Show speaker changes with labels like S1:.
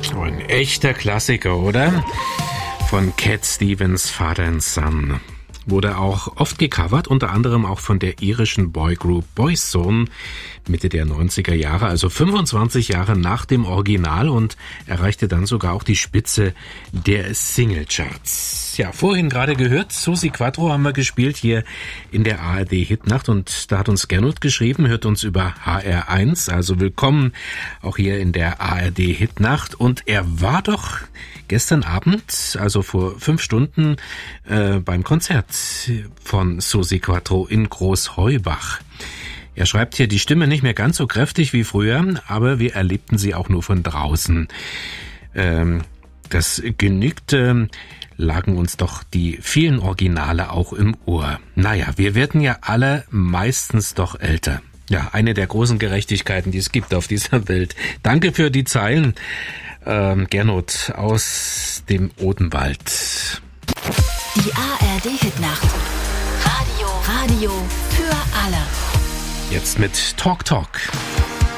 S1: Ein echter Klassiker, oder? Von Cat Stevens, Father and Son. Wurde auch oft gecovert, unter anderem auch von der irischen Boygroup Boyzone Mitte der 90er Jahre, also 25 Jahre nach dem Original, und erreichte dann sogar auch die Spitze der Singlecharts. Ja, vorhin gerade gehört, Susi Quatro haben wir gespielt hier in der ARD Hitnacht, und da hat uns Gernot geschrieben, hört uns über HR1, also willkommen auch hier in der ARD Hitnacht, und er war doch gestern Abend, also vor 5 Stunden, beim Konzert von Susi Quatro in Großheubach. Er schreibt hier, die Stimme nicht mehr ganz so kräftig wie früher, aber wir erlebten sie auch nur von draußen. Das genügte, lagen uns doch die vielen Originale auch im Ohr. Naja, wir werden ja alle meistens doch älter. Ja, eine der großen Gerechtigkeiten, die es gibt auf dieser Welt. Danke für die Zeilen, Gernot aus dem Odenwald.
S2: Die ARD Hitnacht. Radio für alle.
S1: Jetzt mit Talk Talk.